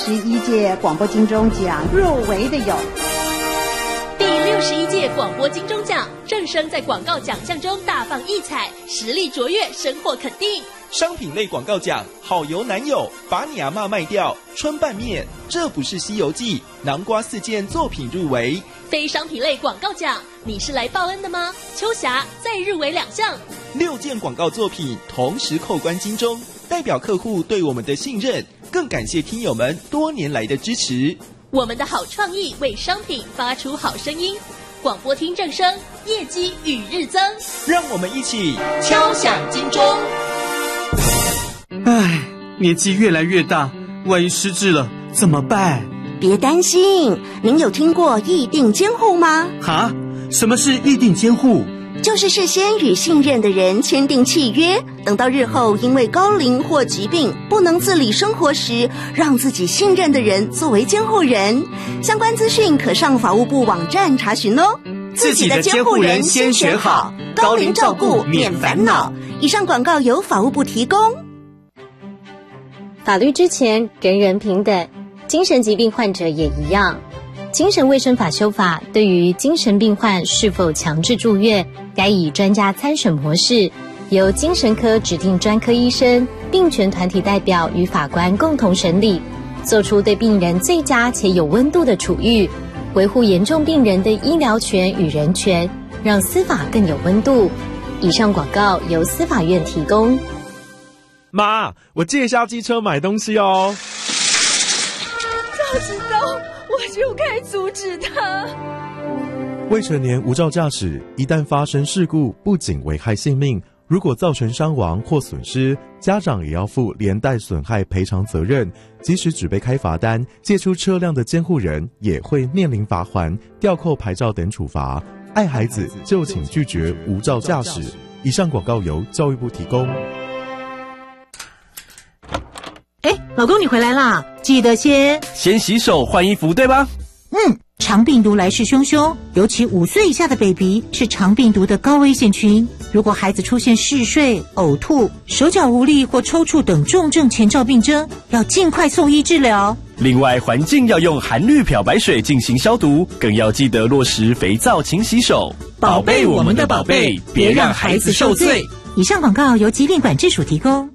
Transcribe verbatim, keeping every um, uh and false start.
十一届广播金钟奖入围的有。 第六十一届广播金钟奖，正声在广告奖项中大放异彩，实力卓越，深获肯定。 商品类广告奖，好油男友，把你阿嬷卖掉，春拌面，这不是西游记，南瓜四件作品入围。 非商品类广告奖，你是来报恩的吗？秋霞再入围两项， 六件广告作品同时扣关金钟，代表客户对我们的信任，更感谢听友们多年来的支持。 我们的好创意为商品发出好声音，广播听正声，业绩与日增。 让我们一起敲响金钟。 唉，年纪越来越大，万一失智了怎么办？ 别担心，您有听过议定监护吗？ 哈？什么是议定监护？ 就是事先与信任的人签订契约，等到日后因为高龄或疾病不能自理生活时，让自己信任的人作为监护人。相关资讯可上法务部网站查询哦。 自己的监护人先选好，高龄照顾免烦恼。 以上广告由法务部提供。 法律之前人人平等，精神疾病患者也一样。精神卫生法修法对于精神病患是否强制住院，该以专家参审模式，由精神科指定专科医生、病权团体代表与法官共同审理，做出对病人最佳且有温度的处遇，维护严重病人的医疗权与人权，让司法更有温度。以上广告由司法院提供。 妈，我借一下机车买东西哦。 早知道我就该阻止他。 未成年无照驾驶，一旦发生事故，不仅危害性命，如果造成伤亡或损失，家长也要负连带损害赔偿责任。即使只被开罚单，借出车辆的监护人也会面临罚锾、吊扣牌照等处罚。爱孩子就请拒绝无照驾驶。以上广告由教育部提供。 哎，老公你回来啦，记得先先洗手换衣服，对吧？ 嗯，肠病毒来势汹汹，尤其五岁以下的 baby 是肠病毒的高危险群。如果孩子出现嗜睡、呕吐、手脚无力或抽搐等重症前兆病征，要尽快送医治疗。 另外，环境要用含氯漂白水进行消毒，更要记得落实肥皂勤洗手， 宝贝我们的宝贝，别让孩子受罪。以上广告由疾病管制署提供。